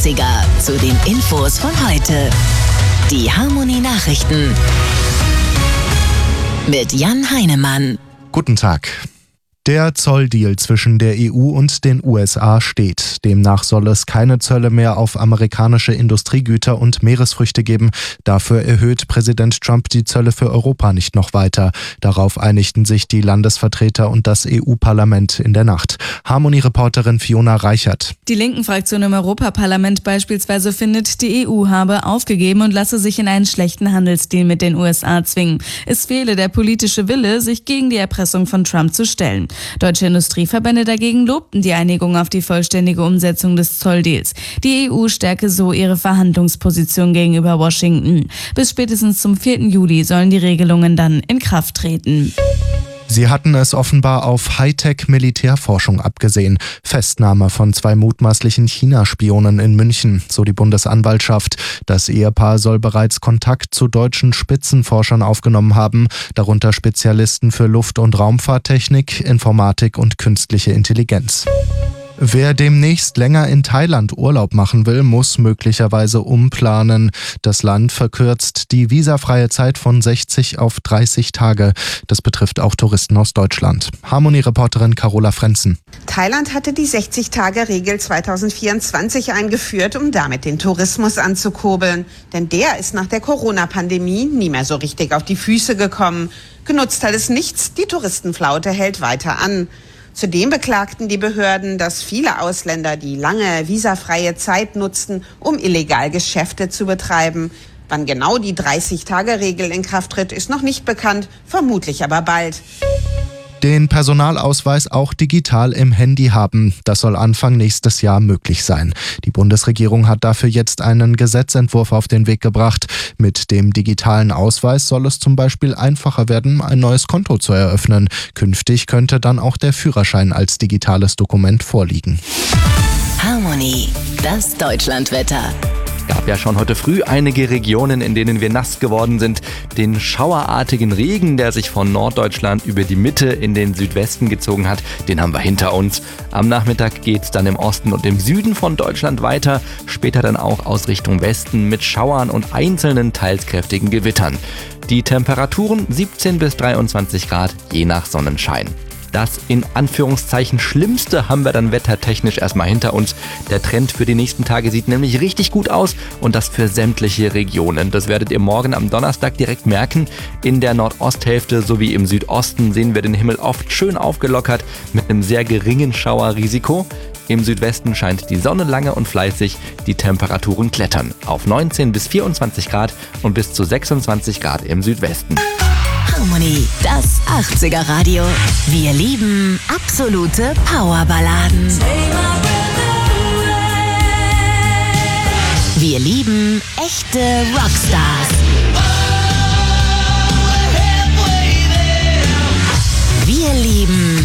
80er zu den Infos von heute. Die Harmony Nachrichten mit Jan Heinemann. Guten Tag. Der Zolldeal zwischen der EU und den USA steht. Demnach soll es keine Zölle mehr auf amerikanische Industriegüter und Meeresfrüchte geben. Dafür erhöht Präsident Trump die Zölle für Europa nicht noch weiter. Darauf einigten sich die Landesvertreter und das EU-Parlament in der Nacht. Harmony-Reporterin Fiona Reichert. Die linken Fraktion im Europaparlament beispielsweise findet, die EU habe aufgegeben und lasse sich in einen schlechten Handelsdeal mit den USA zwingen. Es fehle der politische Wille, sich gegen die Erpressung von Trump zu stellen. Deutsche Industrieverbände dagegen lobten die Einigung auf die vollständige Umsetzung des Zolldeals. Die EU stärke so ihre Verhandlungsposition gegenüber Washington. Bis spätestens zum 4. Juli sollen die Regelungen dann in Kraft treten. Sie hatten es offenbar auf Hightech-Militärforschung abgesehen. Festnahme von 2 mutmaßlichen China-Spionen in München, so die Bundesanwaltschaft. Das Ehepaar soll bereits Kontakt zu deutschen Spitzenforschern aufgenommen haben, darunter Spezialisten für Luft- und Raumfahrttechnik, Informatik und künstliche Intelligenz. Wer demnächst länger in Thailand Urlaub machen will, muss möglicherweise umplanen. Das Land verkürzt die visafreie Zeit von 60 auf 30 Tage. Das betrifft auch Touristen aus Deutschland. Harmony-Reporterin Carola Frenzen. Thailand hatte die 60-Tage-Regel 2024 eingeführt, um damit den Tourismus anzukurbeln. Denn der ist nach der Corona-Pandemie nie mehr so richtig auf die Füße gekommen. Genutzt hat es nichts, die Touristenflaute hält weiter an. Zudem beklagten die Behörden, dass viele Ausländer die lange visafreie Zeit nutzten, um illegal Geschäfte zu betreiben. Wann genau die 30-Tage-Regel in Kraft tritt, ist noch nicht bekannt, vermutlich aber bald. Den Personalausweis auch digital im Handy haben. Das soll Anfang nächstes Jahr möglich sein. Die Bundesregierung hat dafür jetzt einen Gesetzentwurf auf den Weg gebracht. Mit dem digitalen Ausweis soll es zum Beispiel einfacher werden, ein neues Konto zu eröffnen. Künftig könnte dann auch der Führerschein als digitales Dokument vorliegen. Harmony, das Deutschlandwetter. Gab ja schon heute früh einige Regionen, in denen wir nass geworden sind. Den schauerartigen Regen, der sich von Norddeutschland über die Mitte in den Südwesten gezogen hat, den haben wir hinter uns. Am Nachmittag geht's dann im Osten und im Süden von Deutschland weiter, später dann auch aus Richtung Westen mit Schauern und einzelnen teils kräftigen Gewittern. Die Temperaturen 17 bis 23 Grad, je nach Sonnenschein. Das in Anführungszeichen Schlimmste haben wir dann wettertechnisch erstmal hinter uns. Der Trend für die nächsten Tage sieht nämlich richtig gut aus und das für sämtliche Regionen. Das werdet ihr morgen am Donnerstag direkt merken. In der Nordosthälfte sowie im Südosten sehen wir den Himmel oft schön aufgelockert mit einem sehr geringen Schauerrisiko. Im Südwesten scheint die Sonne lange und fleißig, die Temperaturen klettern auf 19 bis 24 Grad und bis zu 26 Grad im Südwesten. Harmony, das 80er Radio. Wir lieben absolute Powerballaden. Wir lieben echte Rockstars. Wir lieben